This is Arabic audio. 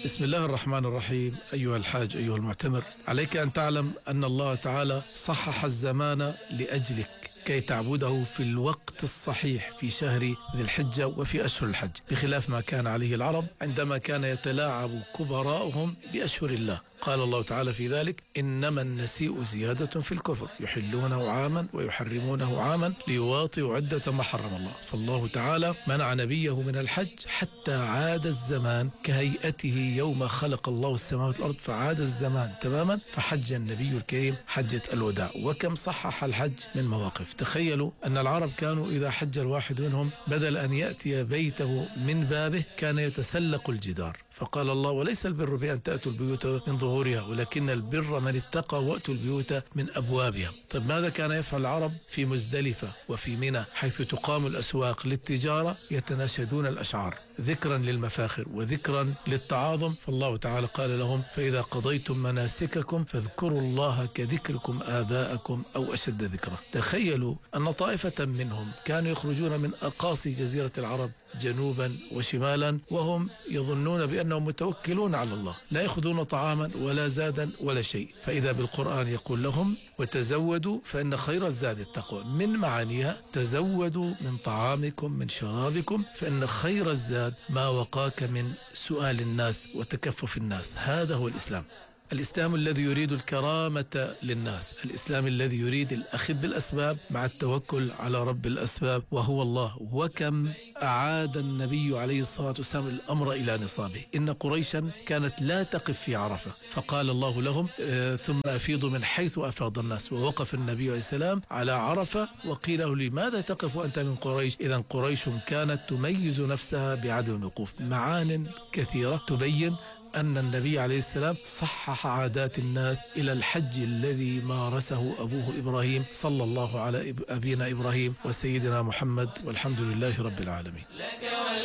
بسم الله الرحمن الرحيم. أيها الحاج، أيها المعتمر، عليك أن تعلم أن الله تعالى صحح الزمان لأجلك كي تعبده في الوقت الصحيح في شهر ذي الحجة وفي أشهر الحج، بخلاف ما كان عليه العرب عندما كان يتلاعب كبراؤهم بأشهر الله. قال الله تعالى في ذلك: إنما النسيء زيادة في الكفر يحلونه عاما ويحرمونه عاما ليواطئوا عدة ما حرم الله. فالله تعالى منع نبيه من الحج حتى عاد الزمان كهيئته يوم خلق الله السماوات والأرض، فعاد الزمان تماما فحج النبي الكريم حجة الوداع. وكم صحح الحج من مواقف. تخيلوا أن العرب كانوا إذا حج الواحد منهم بدل أن يأتي بيته من بابه كان يتسلق الجدار، فقال الله: وليس البر بأن تأتوا البيوت من ظهورها ولكن البر من اتقى وأتوا البيوت من أبوابها. طيب ماذا كان يفعل العرب في مزدلفة وفي منى حيث تقام الأسواق للتجارة؟ يتناشدون الأشعار ذكرا للمفاخر وذكرا للتعاظم. فالله تعالى قال لهم: فإذا قضيتم مناسككم فاذكروا الله كذكركم آباءكم أو أشد ذكرا. تخيلوا أن طائفة منهم كانوا يخرجون من أقاصي جزيرة العرب جنوبا وشمالا وهم يظنون بأنهم متوكلون على الله، لا يأخذون طعاما ولا زادا ولا شيء، فإذا بالقرآن يقول لهم: وتزودوا فإن خير الزاد التقوى. من معانيها: تزودوا من طعامكم من شرابكم فإن خير الزاد ما وقاك من سؤال الناس وتكفف الناس. هذا هو الإسلام. الإسلام الذي يريد الكرامة للناس، الإسلام الذي يريد الأخذ بالأسباب مع التوكل على رب الأسباب وهو الله. وكم أعاد النبي عليه الصلاة والسلام الأمر إلى نصابه. إن قريشا كانت لا تقف في عرفة، فقال الله لهم: ثم أفيضوا من حيث أفاض الناس. ووقف النبي عليه السلام على عرفة وقيل له: لماذا تقف وأنت من قريش؟ إذن قريش كانت تميز نفسها بعدم الوقوف. معان كثيرة تبين أن النبي عليه السلام صحح عادات الناس إلى الحج الذي مارسه أبوه إبراهيم صلى الله على أبينا إبراهيم وسيدنا محمد، والحمد لله رب العالمين.